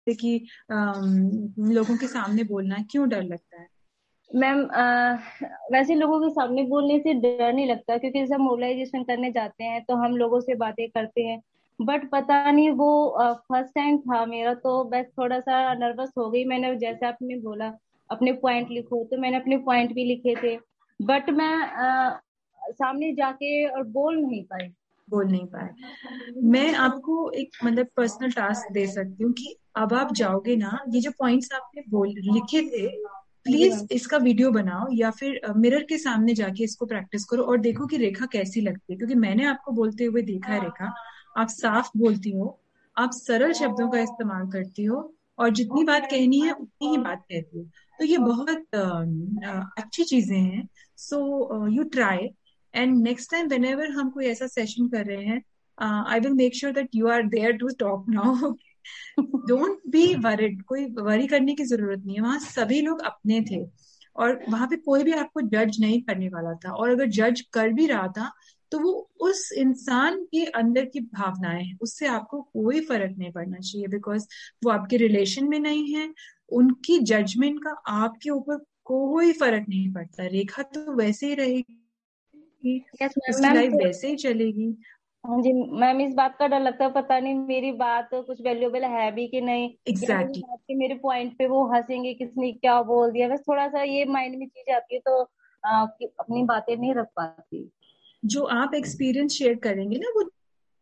कि लोगों के सामने बोलना क्यों डर लगता है? मैम, वैसे लोगों के सामने बोलने से डर नहीं लगता, क्योंकि जैसे हम मोबिलाइजेशन करने जाते हैं तो हम लोगों से बातें करते हैं। बट पता नहीं, वो फर्स्ट टाइम था मेरा, तो बस थोड़ा सा नर्वस हो गई। मैंने जैसे आपने बोला अपने पॉइंट लिखो, तो मैंने अपने पॉइंट भी लिखे थे। बट मैं सामने जाके और बोल नहीं पाई। बोल नहीं पाए। मैं आपको एक मतलब पर्सनल टास्क दे सकती हूँ कि अब आप जाओगे ना, ये जो पॉइंट्स आपने बोल लिखे थे, हाँ जी प्लीज मैम। इसका वीडियो बनाओ या फिर मिरर के सामने जाके इसको प्रैक्टिस करो और देखो कि रेखा कैसी लगती है, क्योंकि मैंने आपको बोलते हुए देखा है रेखा। आप साफ बोलती हो, आप सरल शब्दों का इस्तेमाल करती हो, और जितनी बात कहनी है उतनी ही बात कहती हो। तो ये बहुत अच्छी चीजें हैं। So you try, and next time when हम कोई ऐसा सेशन कर रहे हैं, I will make sure that you are there to talk now. Don't be worried, कोई वरी करने की जरूरत नहीं है, वहां सभी लोग अपने थे और वहां पे कोई भी आपको जज नहीं करने वाला था, और अगर जज कर भी रहा था तो वो उस इंसान के अंदर की भावनाएं हैं, उससे आपको कोई फर्क नहीं पड़ना चाहिए, बिकॉज वो आपके रिलेशन में नहीं है। उनकी जजमेंट का आपके ऊपर कोई फर्क नहीं पड़ता। रेखा तो वैसे ही रहेगी, यस मैम। उसकी मैम लाइफ तो वैसे ही चलेगी। हाँ जी मैम, इस बात का डर लगता है, पता नहीं मेरी बात कुछ वैल्यूएबल है भी कि नहीं, या मेरी एग्जैक्टली। बात के मेरे पॉइंट पे वो हंसेंगे किसने क्या बोल दिया। बस थोड़ा सा ये माइंड में चीज आती है, तो कि अपनी बातें नहीं रख पाती। जो आप एक्सपीरियंस शेयर करेंगे ना, वो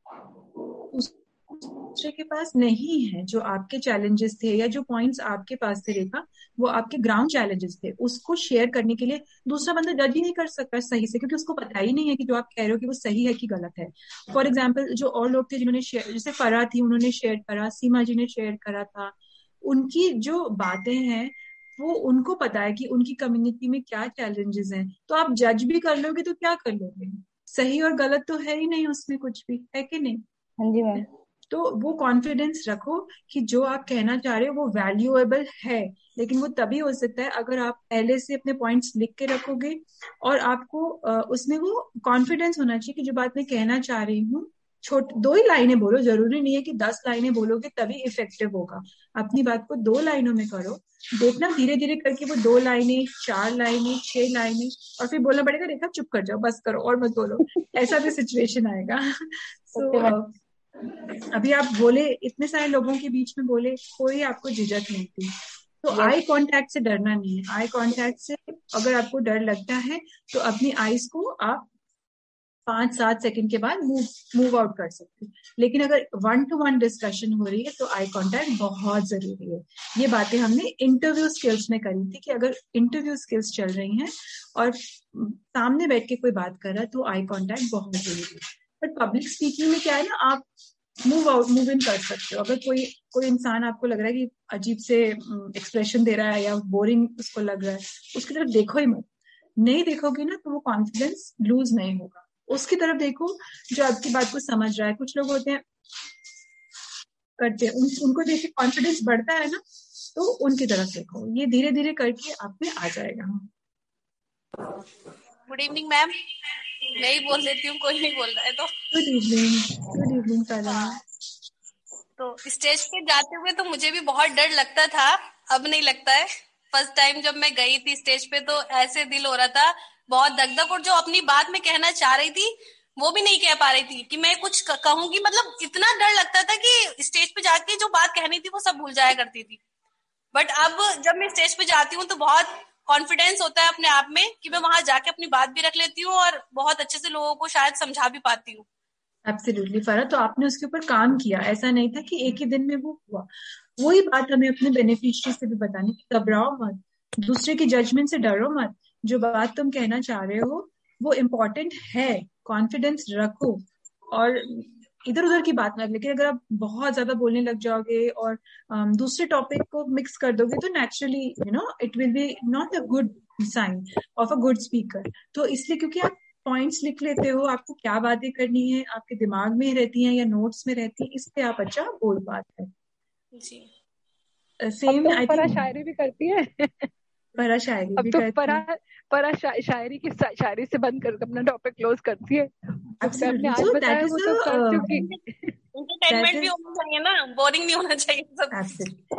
दूसरे के पास नहीं है। जो आपके चैलेंजेस थे या जो पॉइंट्स आपके पास थे रेखा, वो आपके ग्राउंड चैलेंजेस थे, उसको शेयर करने के लिए दूसरा बंदा जज ही नहीं कर सकता सही से, क्योंकि उसको पता ही नहीं है कि जो आप कह रहे हो कि वो सही है कि गलत है। फॉर एग्जाम्पल, जो और लोग थे जिन्होंने शेयर, जैसे फरा थी, उन्होंने शेयर करा, सीमा जी ने शेयर करा था, उनकी जो बातें हैं वो उनको पता है कि उनकी कम्युनिटी में क्या चैलेंजेस हैं। तो आप जज भी कर लोगे तो क्या कर लोगे? सही और गलत तो है ही नहीं उसमें कुछ भी, है कि नहीं? हाँ जी मैम। तो वो कॉन्फिडेंस रखो कि जो आप कहना चाह रहे हो वो वैल्यूएबल है, लेकिन वो तभी हो सकता है अगर आप पहले से अपने पॉइंट्स लिख के रखोगे, और आपको उसमें वो कॉन्फिडेंस होना चाहिए कि जो बात मैं कहना चाह रही हूँ, छोट 2 ही लाइनें बोलो, जरूरी नहीं है कि 10 लाइनें बोलोगे तभी इफेक्टिव होगा। अपनी बात को 2 लाइनों में करो, देखना धीरे धीरे करके वो 2 लाइनें, 4 लाइनें, 6 लाइनें, और फिर बोलना पड़ेगा रेखा चुप कर जाओ, बस करो और मत बोलो, ऐसा भी सिचुएशन आएगा। Okay so ma'am. अभी आप बोले, इतने सारे लोगों के बीच में बोले, कोई आपको झिझक नहीं थी। तो यस। आई कांटेक्ट से डरना नहीं है। आई कांटेक्ट से अगर आपको डर लगता है तो अपनी आईज को आप 5-7 सेकंड के बाद मूव मूव आउट कर सकते हैं, लेकिन अगर 1 to 1 डिस्कशन हो रही है तो आई कांटेक्ट बहुत जरूरी है। ये बातें हमने इंटरव्यू स्किल्स में करी थी कि अगर इंटरव्यू स्किल्स चल रही हैं और सामने बैठ के कोई बात कर रहा है तो आई कांटेक्ट बहुत जरूरी है। बट पब्लिक स्पीकिंग में क्या है ना, आप मूव आउट मूव इन कर सकते हो। अगर कोई कोई इंसान आपको लग रहा है कि अजीब से एक्सप्रेशन दे रहा है या बोरिंग उसको लग रहा है, उसकी तरफ देखो ही मत। नहीं देखोगे ना तो वो कॉन्फिडेंस लूज नहीं होगा। उसकी तरफ देखो जो आपकी बात को समझ रहा है। कुछ लोग होते हैं करते हैं, उनको देख के कॉन्फिडेंस बढ़ता है ना, तो उनकी तरफ देखो। ये धीरे धीरे करके आप में आ जाएगा। Good evening ma'am. मैं ही बोल देती हूँ, कोई नहीं बोल रहा है तो। Good evening. गुड इवनिंग सारा। तो स्टेज पे जाते हुए तो मुझे भी बहुत डर लगता था, अब नहीं लगता है। फर्स्ट टाइम जब मैं गई थी स्टेज पे तो ऐसे दिल हो रहा था, बहुत दगदग, और जो अपनी बात मैं कहना चाह रही थी वो भी नहीं कह पा रही थी कि मैं कुछ कहूंगी। मतलब इतना डर लगता था कि स्टेज पे जाके जो बात कहनी थी वो सब भूल जाया करती थी। बट अब जब मैं स्टेज पे जाती हूँ तो बहुत कॉन्फिडेंस होता है अपने आप में कि मैं वहां जाके अपनी बात भी रख लेती हूँ और बहुत अच्छे से लोगों को शायद समझा भी पाती हूँ। एब्सोल्युटली फरा, तो आपने उसके ऊपर काम किया, ऐसा नहीं था कि एक ही दिन में वो हुआ। वही बात हमें अपने बेनिफिशियरी से भी बतानी कि घबराओ मत, दूसरे की जजमेंट से डरो मत। जो बात तुम कहना चाह रहे हो वो इम्पोर्टेंट है, कॉन्फिडेंस रखो, और इधर उधर की बात मत। लेकिन अगर आप बहुत ज्यादा बोलने लग जाओगे और दूसरे टॉपिक को मिक्स कर दोगे तो naturally it will be not a good sign of a good speaker. तो इसलिए, क्योंकि आप पॉइंट्स लिख लेते हो, आपको क्या बातें करनी है आपके दिमाग में रहती हैं या नोट्स में रहती है, इसलिए आप अच्छा बोल पाते जी। हैं। अब सेम तो आई फरा थिंक। शायरी भी करती है। परा शायरी अब भी तो करती हूँ। परा शायरी से बंद कर अपना टॉपिक क्लोज करती है। जो आपने आज So बताया that is वो तो कर चुकी। एंटरटेनमेंट भी होना चाहिए ना, बोरिंग नहीं होना चाहिए सब। Absolutely.